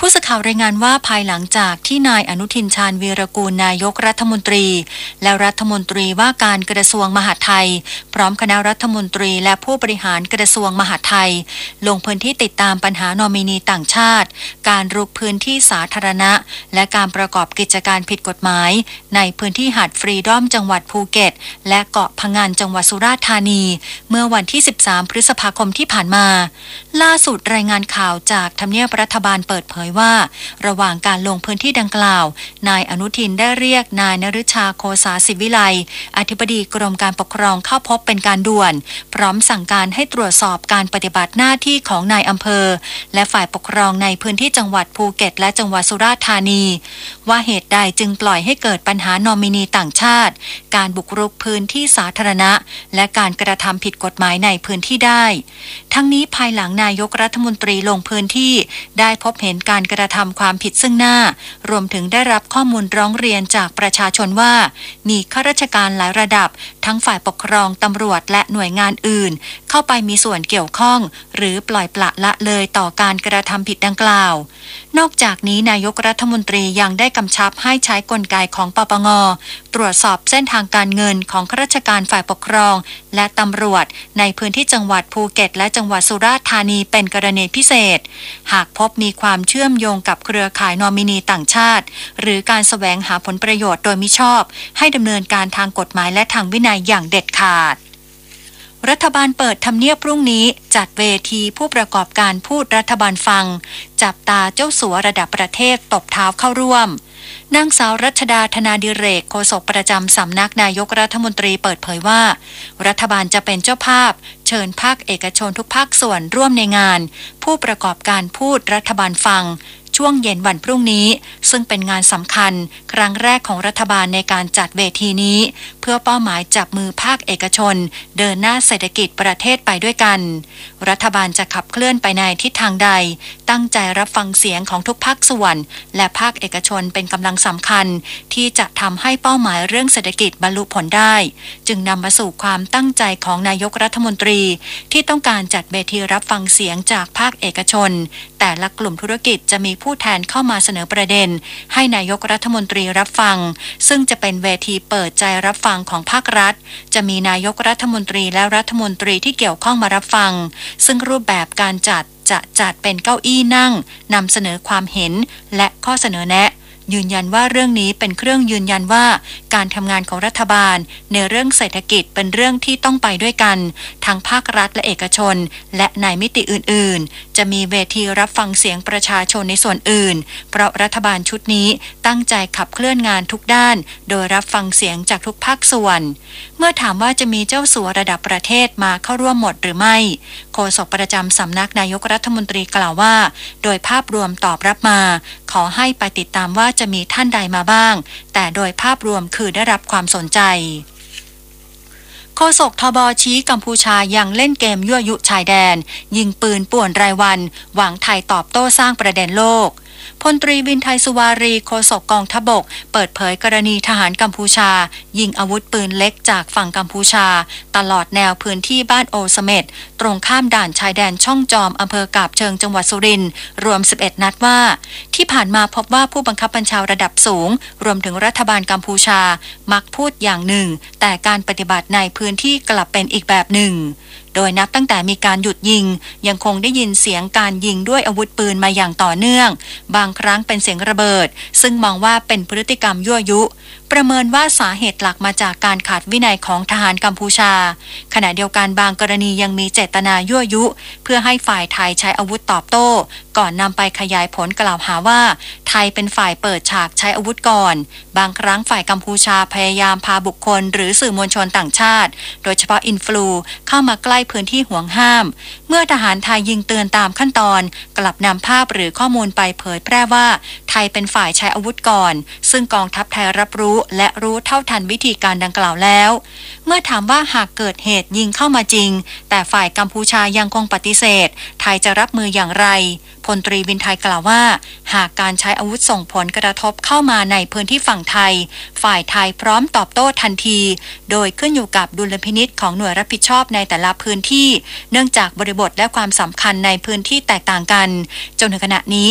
ผู้สื่อข่าวรายงานว่าภายหลังจากที่นายอนุทินชาญวีรกูลนายกรัฐมนตรีและรัฐมนตรีว่าการกระทรวงมหาดไทยพร้อมคณะรัฐมนตรีและผู้บริหารกระทรวงมหาดไทยลงพื้นที่ติดตามปัญหานอมินีต่างชาติการรุกพื้นที่สาธารณะและการประกอบกิจการผิดกฎหมายในพื้นที่หาดฟรีดอมจังหวัดภูเก็ตและเกาะพะงันจังหวัดสุราษฎร์ธานีเมื่อวันที่ 13 พฤษภาคมที่ผ่านมาล่าสุดรายงานข่าวจากทำเนียบรัฐบาลเปิดเผยว่าระหว่างการลงพื้นที่ดังกล่าวนายอนุทินได้เรียกนายนฤชาโคสาศิวิไลอธิบดีกรมการปกครองเข้าพบเป็นการด่วนพร้อมสั่งการให้ตรวจสอบการปฏิบัติหน้าที่ของนายอำเภอและฝ่ายปกครองในพื้นที่จังหวัดภูเก็ตและจังหวัดสุราษฎร์ธานีว่าเหตุใดจึงปล่อยให้เกิดปัญหานอมินีต่างชาติการบุกรุกพื้นที่สาธารณะและการกระทำผิดกฎหมายในพื้นที่ได้ทั้งนี้ภายหลังนายกรัฐมนตรีลงพื้นที่ได้พบเห็นการกระทำความผิดซึ่งหน้ารวมถึงได้รับข้อมูลร้องเรียนจากประชาชนว่ามีข้าราชการหลายระดับทั้งฝ่ายปกครองตำรวจและหน่วยงานอื่นเข้าไปมีส่วนเกี่ยวข้องหรือปล่อยปละละเลยต่อการกระทำผิดดังกล่าวนอกจากนี้นายกรัฐมนตรียังได้กำชับให้ใช้กลไกของปปง.ตรวจสอบเส้นทางการเงินของข้าราชการฝ่ายปกครองและตำรวจในพื้นที่จังหวัดภูเก็ตและจังหวัดสุราษฎร์ธานีเป็นกรณีพิเศษหากพบมีความเชื่อมโยงกับเครือข่ายนอมินีต่างชาติหรือการแสวงหาผลประโยชน์โดยมิชอบให้ดำเนินการทางกฎหมายและทางวินัยอย่างเด็ดขาดรัฐบาลเปิดทำเนียบพรุ่งนี้จัดเวทีผู้ประกอบการพูดรัฐบาลฟังจับตาเจ้าสัวระดับประเทศตบเท้าเข้าร่วมนางสาวรัชดาธนาดิเรกโฆษกประจำสำนักนายกรัฐมนตรีเปิดเผยว่ารัฐบาลจะเป็นเจ้าภาพเชิญภาคเอกชนทุกภาคส่วนร่วมในงานผู้ประกอบการพูดรัฐบาลฟังช่วงเย็นวันพรุ่งนี้ซึ่งเป็นงานสำคัญครั้งแรกของรัฐบาลในการจัดเวทีนี้เพื่อเป้าหมายจับมือภาคเอกชนเดินหน้าเศรษฐกิจประเทศไปด้วยกันรัฐบาลจะขับเคลื่อนไปในทิศทางใดตั้งใจรับฟังเสียงของทุกภาคส่วนและภาคเอกชนเป็นกำลังสำคัญที่จะทำให้เป้าหมายเรื่องเศรษฐกิจบรรลุผลได้จึงนำมาสู่ความตั้งใจของนายกรัฐมนตรีที่ต้องการจัดเวทีรับฟังเสียงจากภาคเอกชนแต่ละกลุ่มธุรกิจจะมีผู้แทนเข้ามาเสนอประเด็นให้นายกรัฐมนตรีรับฟังซึ่งจะเป็นเวทีเปิดใจรับฟังของภาครัฐจะมีนายกรัฐมนตรีและรัฐมนตรีที่เกี่ยวข้องมารับฟังซึ่งรูปแบบการจะจัดเป็นเก้าอี้นั่งนำเสนอความเห็นและข้อเสนอแนะยืนยันว่าเรื่องนี้เป็นเครื่องยืนยันว่าการทำงานของรัฐบาลในเรื่องเศรษฐกิจเป็นเรื่องที่ต้องไปด้วยกันทั้งภาครัฐและเอกชนและในมิติอื่นๆจะมีเวทีรับฟังเสียงประชาชนในส่วนอื่นเพราะรัฐบาลชุดนี้ตั้งใจขับเคลื่อนงานทุกด้านโดยรับฟังเสียงจากทุกภาคส่วนเมื่อถามว่าจะมีเจ้าสัวระดับประเทศมาเข้าร่วมหมดหรือไม่โฆษกประจำสำนักนายกรัฐมนตรีกล่าวว่าโดยภาพรวมตอบรับมาขอให้ไปติดตามว่าจะมีท่านใดมาบ้างแต่โดยภาพรวมคือได้รับความสนใจโฆษกทบชี้กัมพูชายังเล่นเกมยั่วยุชายแดนยิงปืนป่วนรายวันหวังไทยตอบโต้สร้างประเด็นโลกพลตรีวินไทยสุวารีโฆษกกองทัพบกเปิดเผยกรณีทหารกัมพูชายิงอาวุธปืนเล็กจากฝั่งกัมพูชาตลอดแนวพื้นที่บ้านโอเสเม็ดตรงข้ามด่านชายแดนช่องจอมอำเภอกาบเชิงจังหวัดสุรินทร์รวม11นัดว่าที่ผ่านมาพบว่าผู้บังคับบัญชาระดับสูงรวมถึงรัฐบาลกัมพูชามักพูดอย่างหนึ่งแต่การปฏิบัติในพื้นที่กลับเป็นอีกแบบหนึ่งโดยนับตั้งแต่มีการหยุดยิงยังคงได้ยินเสียงการยิงด้วยอาวุธปืนมาอย่างต่อเนื่องบางครั้งเป็นเสียงระเบิดซึ่งมองว่าเป็นพฤติกรรมยั่วยุประเมินว่าสาเหตุหลักมาจากการขาดวินัยของทหารกัมพูชาขณะเดียวกันบางกรณียังมีเจตนายั่วยุเพื่อให้ฝ่ายไทยใช้อาวุธตอบโต้ก่อนนำไปขยายผลกล่าวหาว่าไทยเป็นฝ่ายเปิดฉากใช้อาวุธก่อนบางครั้งฝ่ายกัมพูชาพยายามพาบุคคลหรือสื่อมวลชนต่างชาติโดยเฉพาะอินฟลูเข้ามาใกล้พื้นที่ห่วงห้ามเมื่อทหารไทยยิงเตือนตามขั้นตอนกลับนำภาพหรือข้อมูลไปเผยแพร่ว่าไทยเป็นฝ่ายใช้อาวุธก่อนซึ่งกองทัพไทยรับรู้และรู้เท่าทันวิธีการดังกล่าวแล้วเมื่อถามว่าหากเกิดเหตุยิงเข้ามาจริงแต่ฝ่ายกัมพูชายังคงปฏิเสธไทยจะรับมืออย่างไรพลตรีวินไทยกล่าวว่าหากการใช้อาวุธส่งผลกระทบเข้ามาในพื้นที่ฝั่งไทยฝ่ายไทยพร้อมตอบโต้ทันทีโดยขึ้นอยู่กับดุลพินิจของหน่วยรับผิดชอบในแต่ละพื้นที่เนื่องจากบริบทและความสำคัญในพื้นที่แตกต่างกันจนถึงขณะนี้